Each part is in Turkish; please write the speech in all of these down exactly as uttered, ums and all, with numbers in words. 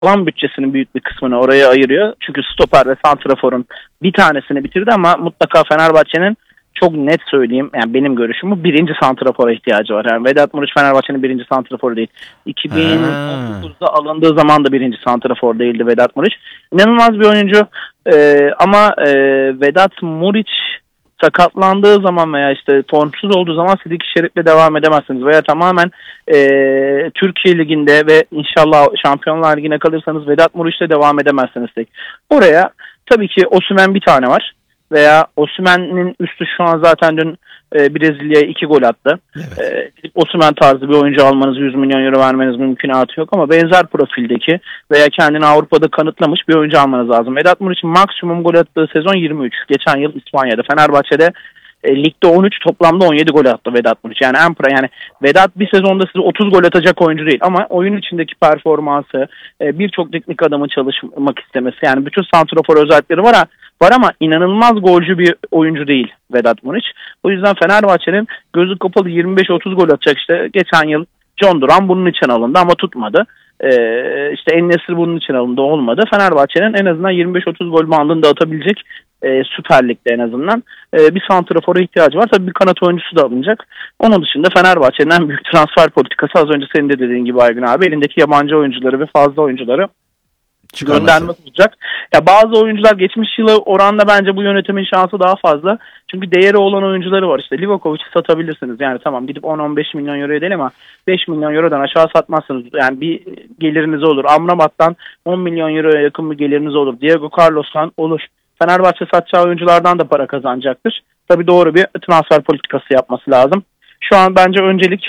alan bütçesinin büyük bir kısmını oraya ayırıyor. Çünkü stoper ve santraforun bir tanesini bitirdi ama mutlaka Fenerbahçe'nin, çok net söyleyeyim, yani benim görüşüm, birinci santrafora ihtiyacı var. Yani Vedat Muriç Fenerbahçe'nin birinci santraforu değil. iki bin on dokuzda alındığı zaman da birinci santrafor değildi Vedat Muriç. İnanılmaz bir oyuncu ee, ama e, Vedat Muriç sakatlandığı zaman veya işte formsuz olduğu zaman Sidik Şerif'le devam edemezsiniz. Veya tamamen e, Türkiye Ligi'nde ve inşallah Şampiyonlar Ligi'ne kalırsanız Vedat Muriç'le devam edemezsiniz tek. Oraya tabii ki Osimhen bir tane var. Veya Osimhen'in üstü şu an zaten dün e, Brezilya'ya iki gol attı. Evet. E, Osimhen tarzı bir oyuncu almanız, yüz milyon euro vermeniz mümkünatı yok ama benzer profildeki veya kendini Avrupa'da kanıtlamış bir oyuncu almanız lazım. Vedat Muriç'in maksimum gol attığı sezon yirmi üç. Geçen yıl İspanya'da. Fenerbahçe'de e, ligde on üç, toplamda on yedi gol attı Vedat Muriç. Yani en pra, yani Vedat bir sezonda size otuz gol atacak oyuncu değil ama oyun içindeki performansı, e, birçok teknik adamın çalışmak istemesi, yani bütün santrafor özellikleri var ha. Var ama inanılmaz golcü bir oyuncu değil Vedat Muriç. O yüzden Fenerbahçe'nin gözü kapalı yirmi beş otuz gol atacak, işte geçen yıl John Duran bunun için alındı ama tutmadı. Ee, işte En-Nesyri bunun için alındı, olmadı. Fenerbahçe'nin en azından yirmi beş otuz gol bandında atabilecek, e, Süper Lig'de en azından e, bir santrafora ihtiyacı var. Tabii bir kanat oyuncusu da alınacak. Onun dışında Fenerbahçe'nin en büyük transfer politikası, az önce senin de dediğin gibi Aygün abi, elindeki yabancı oyuncuları ve fazla oyuncuları gönderme olacak. Ya bazı oyuncular geçmiş yıla oranla bence bu yönetimin şansı daha fazla. Çünkü değeri olan oyuncuları var. İşte Livakovic'i satabilirsiniz. Yani tamam, gidip on on beş milyon euroya değil ama beş milyon eurodan aşağı satmazsınız. Yani bir geliriniz olur. Amrabat'tan on milyon euroya yakın bir geliriniz olur. Diego Carlos'tan olur. Fenerbahçe satacağı oyunculardan da para kazanacaktır. Tabii doğru bir transfer politikası yapması lazım. Şu an bence öncelik,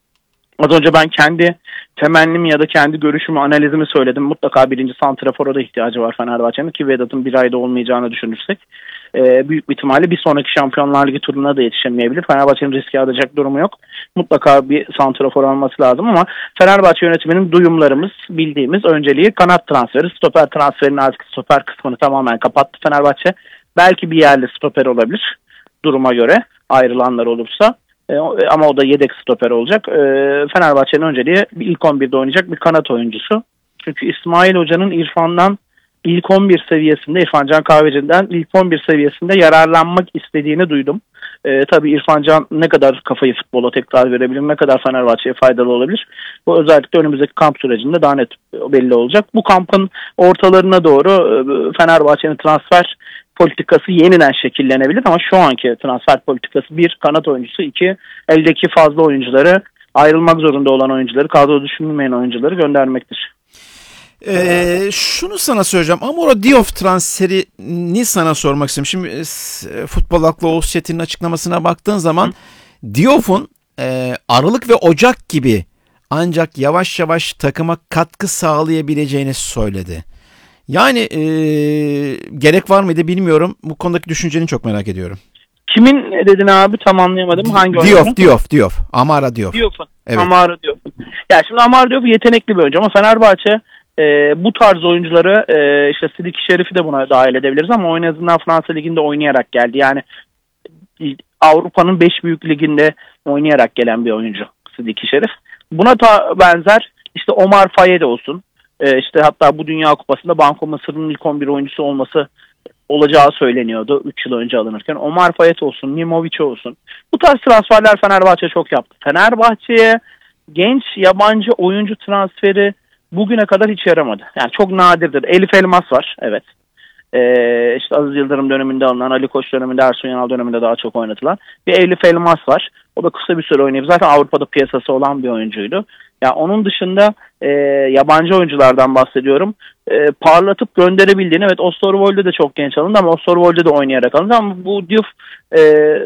az önce ben kendi temennimi ya da kendi görüşümü, analizimi söyledim. Mutlaka birinci santrafora da ihtiyacı var Fenerbahçe'nin ki Vedat'ın bir ayda olmayacağını düşünürsek e, büyük bir ihtimalle bir sonraki Şampiyonlar Ligi turuna da yetişemeyebilir. Fenerbahçe'nin riske alacak durumu yok. Mutlaka bir santrafor alması lazım ama Fenerbahçe yönetiminin duyumlarımız, bildiğimiz önceliği kanat transferi. Stoper transferinin artık stoper kısmını tamamen kapattı Fenerbahçe. Belki bir yerli stoper olabilir duruma göre, ayrılanlar olursa. Ama o da yedek stoper olacak. Fenerbahçe'nin önceliği ilk on birde oynayacak bir kanat oyuncusu. Çünkü İsmail Hoca'nın İrfan'dan ilk on bir seviyesinde, İrfan Can Kahveci'den ilk on bir seviyesinde yararlanmak istediğini duydum. Ee, tabii İrfan Can ne kadar kafayı futbola tekrar verebilir, ne kadar Fenerbahçe'ye faydalı olabilir, bu özellikle önümüzdeki kamp sürecinde daha net belli olacak. Bu kampın ortalarına doğru Fenerbahçe'nin transfer politikası yeniden şekillenebilir ama şu anki transfer politikası bir, kanat oyuncusu, iki, eldeki fazla oyuncuları, ayrılmak zorunda olan oyuncuları, kadro düşünülmeyen oyuncuları göndermektir. Ee, şunu sana söyleyeceğim. Amora Diouf transferini sana sormak istiyorum. Şimdi e, futbol aklı Oğuz Çetin'in açıklamasına baktığın zaman Diouf'un e, Aralık ve Ocak gibi ancak yavaş yavaş takıma katkı sağlayabileceğini söyledi. Yani e, gerek var mıydı bilmiyorum. Bu konudaki düşünceni çok merak ediyorum. Kimin dedin abi, tam anlayamadım. Hangi Diouf, Diouf, Diouf. Amara Diouf. Diouf'un. Evet. Amara Diouf. Ya şimdi Amara Diouf yetenekli bir oyuncu ama Fenerbahçe e, bu tarz oyuncuları, e, işte Sidik Şerif'i de buna dahil edebiliriz ama en azından Fransa Ligi'nde oynayarak geldi. Yani Avrupa'nın beş büyük liginde oynayarak gelen bir oyuncu Sidik Şerif. Buna da benzer işte Omar Faye de olsun. Ee, işte hatta bu Dünya Kupası'nda Banco Mısır'ın ilk on bir oyuncusu olması olacağı söyleniyordu üç yıl önce alınırken. Omar Fayet olsun, Mimovic olsun. Bu tarz transferler Fenerbahçe çok yaptı. Fenerbahçe'ye genç yabancı oyuncu transferi bugüne kadar hiç yaramadı. Yani çok nadirdir. Elif Elmas var, evet. Ee, işte Aziz Yıldırım döneminde alınan, Ali Koç döneminde, Ersun Yanal döneminde daha çok oynatılan bir Elif Elmas var. O da kısa bir süre oynayıp zaten Avrupa'da piyasası olan bir oyuncuydu. Ya onun dışında e, yabancı oyunculardan bahsediyorum. E, parlatıp gönderebildiğini, evet, Osterwolde de çok genç alındı ama Osterwolde de oynayarak alındı ama bu Diouf e,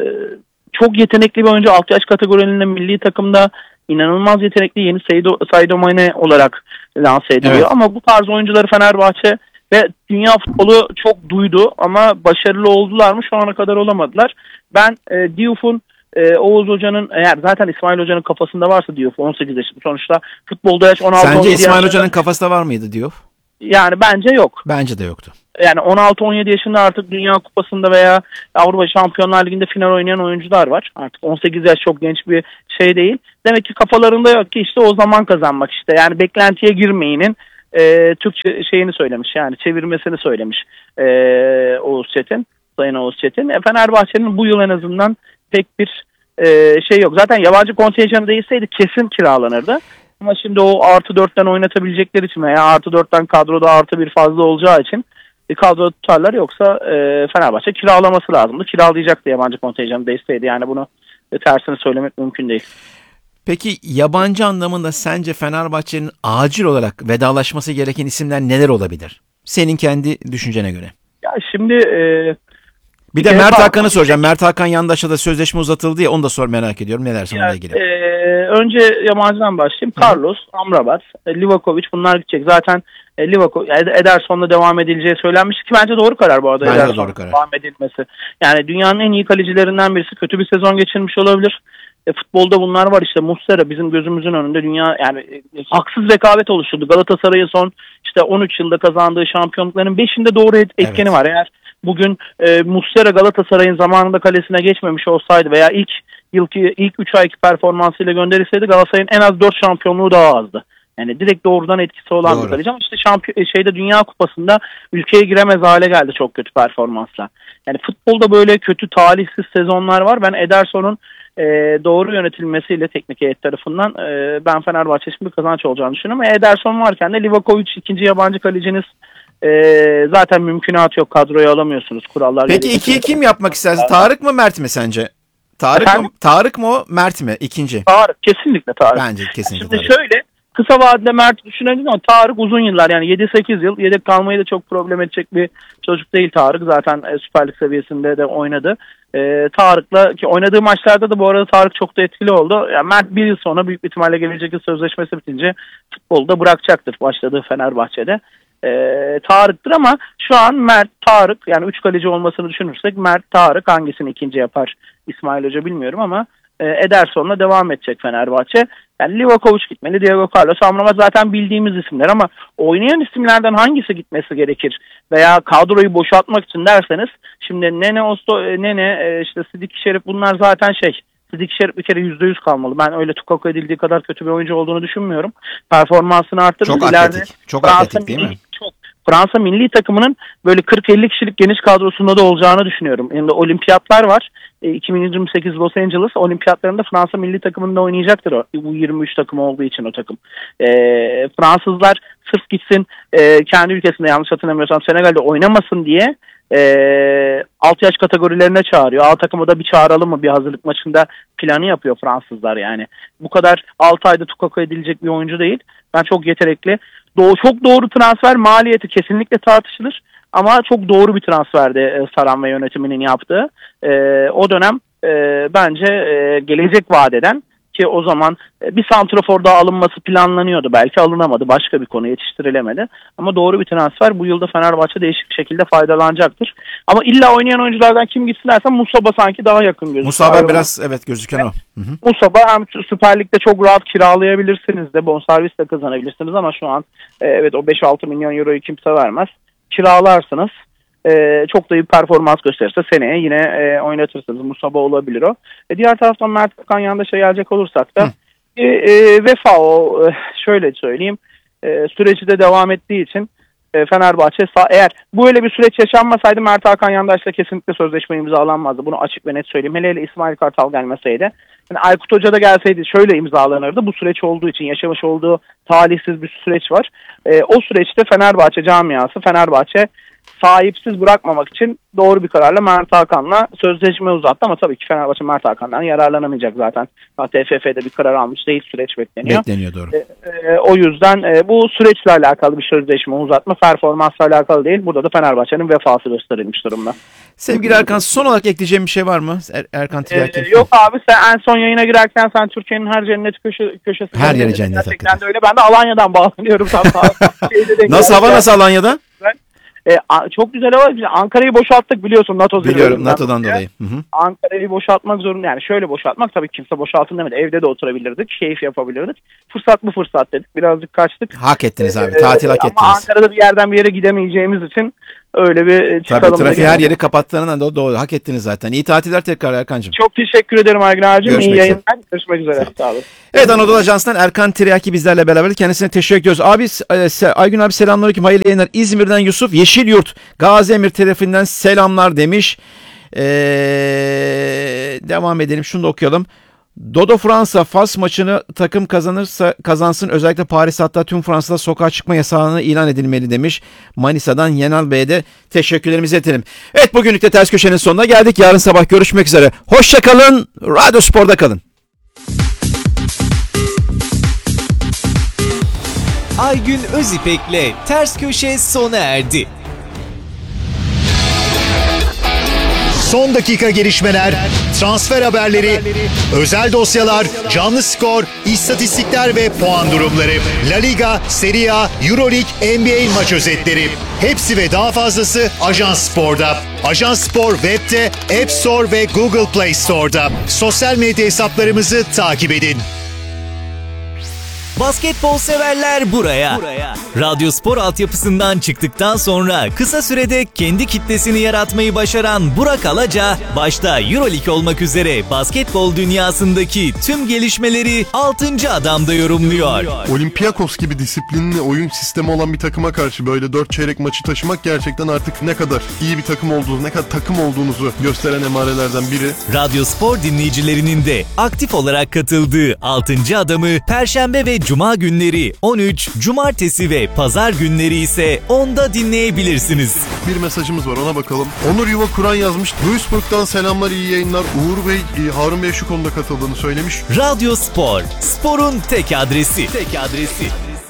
çok yetenekli bir oyuncu. Alt yaş kategorilerinde milli takımda inanılmaz yetenekli, yeni Saido, Saido Mane olarak lanse ediliyor. Evet. Ama bu tarz oyuncuları Fenerbahçe ve dünya futbolu çok duydu ama başarılı oldular mı? Şu ana kadar olamadılar. Ben e, Diouf'un Ee, Oğuz Hoca'nın, eğer zaten İsmail Hoca'nın kafasında varsa Diouf, on sekiz yaşında sonuçta futbolda yaş on altı. Sence İsmail Hoca'nın kafasında var mıydı Diouf? Yani bence yok. Bence de yoktu. Yani on altı on yedi yaşında artık Dünya Kupası'nda veya Avrupa Şampiyonlar Ligi'nde final oynayan oyuncular var. Artık on sekiz yaş çok genç bir şey değil. Demek ki kafalarında yok ki işte o zaman kazanmak işte. Yani beklentiye girmeyinin e, Türkçe şeyini söylemiş, yani çevirmesini söylemiş e, Oğuz Çetin, Sayın Oğuz Çetin. E, Fenerbahçe'nin bu yıl en azından pek bir e, şey yok. Zaten yabancı kontenjanı değilseydi kesin kiralanırdı. Ama şimdi o artı dörtten oynatabilecekleri için veya artı dörtten kadroda artı bir fazla olacağı için bir kadro tutarlar, yoksa e, Fenerbahçe kiralaması lazımdı. Kiralayacaktı yabancı kontenjanı değilseydi. Yani bunu e, tersini söylemek mümkün değil. Peki yabancı anlamında sence Fenerbahçe'nin acil olarak vedalaşması gereken isimler neler olabilir? Senin kendi düşüncene göre. Ya şimdi e, bir de Mert Hakan'ı soracağım. Mert Hakan Yandaş'la da sözleşme uzatıldı ya, onu da sor, merak ediyorum. Ne dersin onunla ilgili? E, önce yabancıdan başlayayım. Hı. Carlos, Amrabat, e, Livakovic bunlar gidecek. Zaten e, Livakovic, Ederson'la devam edileceği söylenmiş ki bence doğru karar bu arada. Bence Ederson'la doğru karar. Devam edilmesi. Yani dünyanın en iyi kalecilerinden birisi, kötü bir sezon geçirmiş olabilir. E, futbolda bunlar var işte. Muslera bizim gözümüzün önünde dünya, yani e, haksız rekabet oluşturdu. Galatasaray'ın son işte on üç yılda kazandığı şampiyonlukların beşinde doğru et, etkeni evet. var. Eğer bugün e, Muslera Galatasaray'ın zamanında kalesine geçmemiş olsaydı veya ilk yılki ilk üç ayki performansıyla gönderilseydi Galatasaray'ın en az dört şampiyonluğu daha azdı. Yani direkt doğrudan etkisi olan Doğru. bir kaleci, ama işte şampiyon şeyde, Dünya Kupası'nda ülkeye giremez hale geldi çok kötü performansla. Yani futbolda böyle kötü talihsiz sezonlar var. Ben Ederson'un e, doğru yönetilmesiyle teknik heyet tarafından e, ben Fenerbahçe için bir kazanç olacağını düşünüyorum. Ama Ederson varken de Livakovic ikinci yabancı kaleciniz, e, zaten mümkünatı yok, kadroya alamıyorsunuz kurallar. Peki ikiyi kim yapmak istersin? Tarık mı Mert mi sence? Tarık Efendim? mı, Tarık mı o, Mert mi ikinci? Tarık, kesinlikle Tarık. Bence kesinlikle Şimdi Tarık. şöyle, kısa vadede Mert düşünelim ama Tarık uzun yıllar, yani yedi sekiz yıl yedek kalmayı da çok problem edecek bir çocuk değil Tarık. Zaten e, Süper Lig seviyesinde de oynadı. E, Tarık'la ki oynadığı maçlarda da bu arada Tarık çok da etkili oldu. Yani Mert bir yıl sonra büyük bir ihtimalle gelecek yıl sözleşmesi bitince futbolu da bırakacaktır başladığı Fenerbahçe'de. E, Tarık'tır ama şu an Mert, Tarık, yani üç kaleci olmasını düşünürsek Mert, Tarık, hangisini ikinci yapar İsmail Hoca bilmiyorum ama e, Ederson'la devam edecek Fenerbahçe. Yani Livakovic gitmeli, Diego Carlos, Amrabat zaten bildiğimiz isimler ama oynayan isimlerden hangisi gitmesi gerekir veya kadroyu boşaltmak için derseniz, şimdi Nene, Osto, Nene, işte Sidiki Şerif, bunlar zaten şey, Sidiki Şerif bir kere yüzde yüz kalmalı. Ben öyle tukaka edildiği kadar kötü bir oyuncu olduğunu düşünmüyorum. Performansını arttırır. Çok İleride atletik. Çok Fransa atletik değil milli, mi? Çok. Fransa milli takımının böyle kırk elli kişilik geniş kadrosunda da olacağını düşünüyorum. Yani olimpiyatlar var. iki bin yirmi sekiz Los Angeles olimpiyatlarında Fransa milli takımında oynayacaktır o. Bu yirmi üç takım olduğu için o takım. E, Fransızlar sırf gitsin e, kendi ülkesinde, yanlış hatırlamıyorsam Senegal'de oynamasın diye e, alt yaş kategorilerine çağırıyor. A takımı da bir çağıralım mı bir hazırlık maçında planı yapıyor Fransızlar yani. Bu kadar altı ayda tukaka edilecek bir oyuncu değil. Ben çok yetenekli. Do- çok doğru transfer, maliyeti kesinlikle tartışılır. Ama çok doğru bir transferdi e, Saran ve yönetiminin yaptığı. E, o dönem e, bence e, gelecek vadeden, ki o zaman e, bir santrafor daha alınması planlanıyordu. Belki alınamadı. Başka bir konu, yetiştirilemedi. Ama doğru bir transfer. Bu yılda Fenerbahçe değişik bir şekilde faydalanacaktır. Ama illa oynayan oyunculardan kim gitsin dersen Musaba sanki daha yakın gözüküyor. Musaba biraz evet gözüken o. Hı hı. Musaba hem Süper Lig'de çok rahat kiralayabilirsiniz de, bonservis de kazanabilirsiniz ama şu an e, evet o beş altı milyon euroyu kimse vermez. Kiralarsınız. Ee, çok da iyi performans gösterirse seneye yine e, oynatırsınız. Musaba olabilir o. E, diğer taraftan Mert Hakan Yandaş'a gelecek olursak da e, e, Vefa o e, şöyle söyleyeyim, e, süreci de devam ettiği için e, Fenerbahçe sağ, eğer böyle bir süreç yaşanmasaydı Mert Hakan Yandaş'la kesinlikle sözleşme imzalanmazdı. Bunu açık ve net söyleyeyim. Hele hele İsmail Kartal gelmeseydi. Yani Aykut Hoca da gelseydi şöyle imzalanırdı. Bu süreç olduğu için, yaşamış olduğu talihsiz bir süreç var. E, o süreçte Fenerbahçe camiası, Fenerbahçe sahipsiz bırakmamak için doğru bir kararla Mert Hakan'la sözleşme uzattı ama tabii ki Fenerbahçe Mert Hakan'dan yararlanamayacak zaten. T F F'de bir karar almış değil, süreç bekleniyor. Bekleniyor doğru. E, e, o yüzden e, bu süreçle alakalı bir sözleşme uzatma, performansla alakalı değil. Burada da Fenerbahçe'nin vefası gösterilmiş durumda. Sevgili Erkan, son olarak ekleyeceğim bir şey var mı? Er, Erkan Tiryaki. Ee, yok abi, sen en son yayına girerken sen Türkiye'nin her cennet köşe, köşesi. Her yeri cennet. Gerçekten hakikaten. de öyle. Ben de Alanya'dan bağlanıyorum. Nasıl hava, nasıl Alanya'da? Ee, çok güzel hava. Ankara'yı boşalttık biliyorsun NATO Biliyorum, NATO'dan dolayı. Hı hı. Ankara'yı boşaltmak zorunda. Yani şöyle boşaltmak, tabii kimse boşaltın demedi. Evde de oturabilirdik. Keyif yapabilirdik. Fırsat bu fırsat dedik. Birazcık kaçtık. Hak ettiniz abi. Tatil ee, hak ettiniz. Ama Ankara'da bir yerden bir yere gidemeyeceğimiz için Öyle bir çıkalım. Tabii trafiği her yeri kapattığından da doğru. Hak ettiniz zaten. İyi tatiller tekrar Erkan'cığım. Çok teşekkür ederim Aygün abicim. Görüşmek İyi yayınlar. Görüşmek üzere. Sağ olun. Evet, Anadolu Ajans'tan Erkan Tiryaki bizlerle beraber. Kendisine teşekkür ediyoruz. Abi e, Aygün abi selamünaleyküm. Hayırlı yayınlar. İzmir'den Yusuf Yeşilyurt Gazi Emir tarafından selamlar demiş. Ee, devam edelim. Şunu da okuyalım. Dodo Fransa Fas maçını takım kazanırsa kazansın, özellikle Paris hatta tüm Fransa'da sokağa çıkma yasağını ilan edilmeli demiş. Manisa'dan Yenal Bey'e de teşekkürlerimizi edelim. Evet, bugünlük de Ters Köşe'nin sonuna geldik. Yarın sabah görüşmek üzere. Hoşça kalın. Radyo Spor'da kalın. Aygün Özipek'le Ters Köşe sona erdi. Son dakika gelişmeler, transfer haberleri, özel dosyalar, canlı skor, istatistikler ve puan durumları, La Liga, Serie A, Euroleague, N B A maç özetleri. Hepsi ve daha fazlası Ajans Spor'da. Ajans Spor web'de, App Store ve Google Play Store'da. Sosyal medya hesaplarımızı takip edin. Basketbol severler buraya. buraya. Radyo Spor altyapısından çıktıktan sonra kısa sürede kendi kitlesini yaratmayı başaran Burak Alaca, başta Euroleague olmak üzere basketbol dünyasındaki tüm gelişmeleri altıncı adamda yorumluyor. Olympiakos gibi disiplinli oyun sistemi olan bir takıma karşı böyle dört çeyrek maçı taşımak gerçekten artık ne kadar iyi bir takım olduğunuzu, ne kadar takım olduğunuzu gösteren emarelerden biri. Radyo Spor dinleyicilerinin de aktif olarak katıldığı altıncı adamı Perşembe ve Cuma günleri on üç, Cumartesi ve Pazar günleri ise onda dinleyebilirsiniz. Bir mesajımız var, ona bakalım. Onur Yuva Kur'an yazmış. Duisburg'dan selamlar, iyi yayınlar. Uğur Bey, Harun Bey şu konuda katıldığını söylemiş. Radyo Spor, sporun tek adresi. Tek adresi.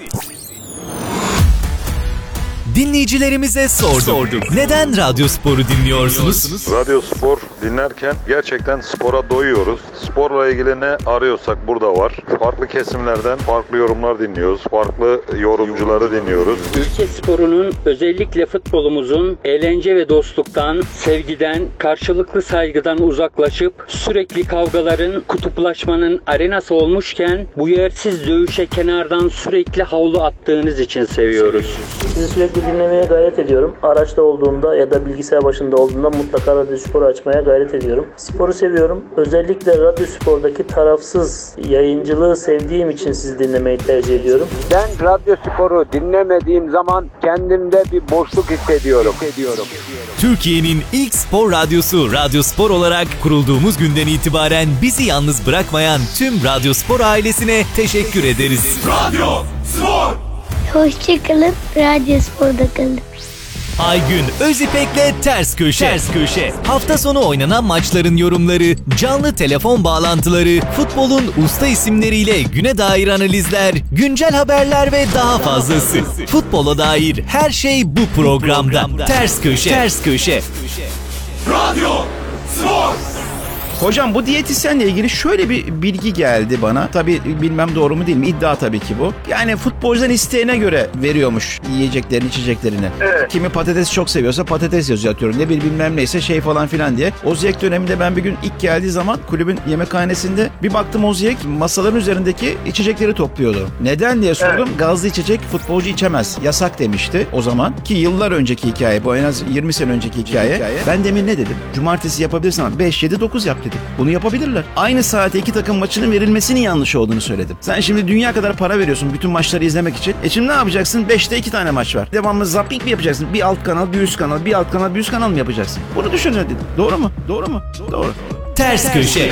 Dinleyicilerimize sorduk. sorduk. Neden Radyo Spor'u dinliyorsunuz? Radyo Spor dinlerken gerçekten spora doyuyoruz. Sporla ilgili ne arıyorsak burada var. Farklı kesimlerden farklı yorumlar dinliyoruz. Farklı yorumcuları dinliyoruz. Ülke sporunun, özellikle futbolumuzun eğlence ve dostluktan, sevgiden, karşılıklı saygıdan uzaklaşıp sürekli kavgaların, kutuplaşmanın arenası olmuşken bu yersiz dövüşe kenardan sürekli havlu attığınız için seviyoruz. Sizi sürekli dinlemeye gayret ediyorum. Araçta olduğumda ya da bilgisayar başında olduğumda mutlaka Radyo Spor'u açmaya gayret ediyorum. Sporu seviyorum. Özellikle Radyo Spor'daki tarafsız yayıncılığı sevdiğim için sizi dinlemeyi tercih ediyorum. Ben Radyo Spor'u dinlemediğim zaman kendimde bir boşluk hissediyorum. hissediyorum. Türkiye'nin ilk spor radyosu Radyo Spor olarak kurulduğumuz günden itibaren bizi yalnız bırakmayan tüm Radyo Spor ailesine teşekkür ederiz. Radyo Spor! Hoşçakalın, Radyo Spor'da kalın. Aygün Özipek'le Ters Köşe. Ters Köşe. Hafta sonu oynanan maçların yorumları, canlı telefon bağlantıları, futbolun usta isimleriyle güne dair analizler, güncel haberler ve daha fazlası. Futbola dair her şey bu programda. Ters Köşe. Ters Köşe. Radyo Spor. Hocam, bu diyetisyenle ilgili şöyle bir bilgi geldi bana. Tabii bilmem doğru mu değil mi? İddia tabii ki bu. Yani futbolcudan isteğine göre veriyormuş yiyeceklerini, içeceklerini. Evet. Kimi patates çok seviyorsa patates yazıyor, atıyorum. Ne bir bilmem neyse şey falan filan diye. Oziyek döneminde ben bir gün ilk geldiği zaman kulübün yemekhanesinde bir baktım, Oziyek masaların üzerindeki içecekleri topluyordu. Neden diye sordum. Evet. Gazlı içecek futbolcu içemez. Yasak demişti o zaman. Ki yıllar önceki hikaye bu, en az yirmi sene önceki hikaye. hikaye. Ben demin ne dedim? Cumartesi yapabilirsin ama beş, yedi, dokuz yap dedim. Bunu yapabilirler. Aynı saate iki takım maçının verilmesinin yanlış olduğunu söyledim. Sen şimdi dünya kadar para veriyorsun bütün maçları izlemek için. E şimdi ne yapacaksın? beşte iki tane maç var. Devamlı zapping mi yapacaksın? Bir alt kanal, bir üst kanal, bir alt kanal, bir üst kanal mı yapacaksın? Bunu düşünün dedim. Doğru mu? Doğru mu? Doğru. Ters Köşe.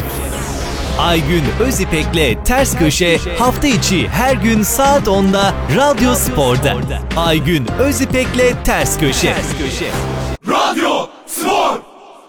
Aygün Özipek'le Ters Köşe hafta içi her gün saat onda Radyo Spor'da. Aygün Özipek'le Ters Köşe. Radyo Spor.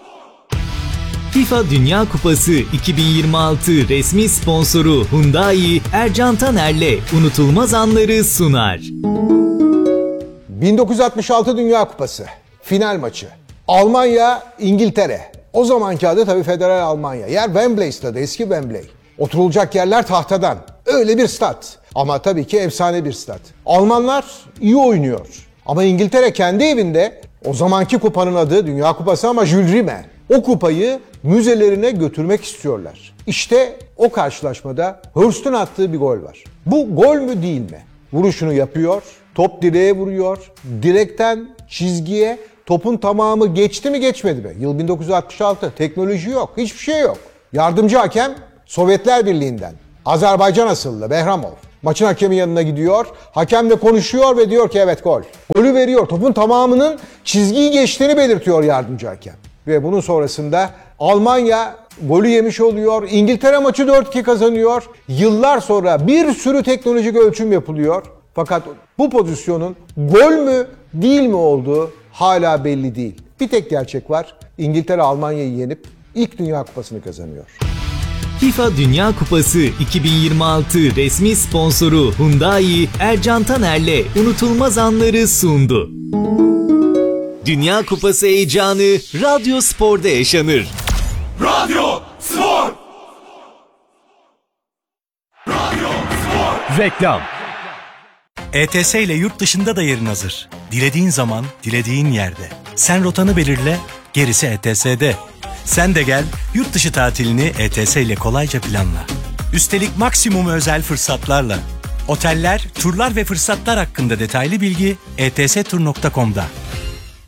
FIFA Dünya Kupası iki bin yirmi altı resmi sponsoru Hyundai, Ercan Taner'le unutulmaz anları sunar. bin dokuz yüz altmış altı Dünya Kupası final maçı. Almanya, İngiltere. O zamanki adı tabii Federal Almanya. Yer Wembley stadı, eski Wembley. Oturulacak yerler tahtadan. Öyle bir stat. Ama tabii ki efsane bir stat. Almanlar iyi oynuyor. Ama İngiltere kendi evinde, o zamanki kupanın adı Dünya Kupası ama Jules Rimet. O kupayı müzelerine götürmek istiyorlar. İşte o karşılaşmada Hurst'un attığı bir gol var. Bu gol mü değil mi? Vuruşunu yapıyor top direğe vuruyor. Direkten çizgiye topun tamamı geçti mi geçmedi mi? Yıl bin dokuz yüz altmış altı. Teknoloji yok. Hiçbir şey yok. Yardımcı hakem Sovyetler Birliği'nden. Azerbaycan asıllı Behramov. Maçın hakemi yanına gidiyor. Hakemle konuşuyor ve diyor ki evet gol. Golü veriyor. Topun tamamının çizgiyi geçtiğini belirtiyor yardımcı hakem. Ve bunun sonrasında Almanya golü yemiş oluyor. İngiltere maçı dört iki kazanıyor. Yıllar sonra bir sürü teknolojik ölçüm yapılıyor. Fakat bu pozisyonun gol mü değil mi olduğu hala belli değil. Bir tek gerçek var. İngiltere Almanya'yı yenip ilk Dünya Kupası'nı kazanıyor. FIFA Dünya Kupası iki bin yirmi altı resmi sponsoru Hyundai, Ercan Taner'le unutulmaz anları sundu. Dünya Kupası heyecanı Radyo Spor'da yaşanır. Radyo Spor! Radyo Spor! Reklam. E T S ile yurt dışında da yerin hazır. Dilediğin zaman, dilediğin yerde. Sen rotanı belirle, gerisi E T S'de. Sen de gel, yurt dışı tatilini E T S ile kolayca planla. Üstelik maksimum özel fırsatlarla. Oteller, turlar ve fırsatlar hakkında detaylı bilgi e t s tur nokta com'da.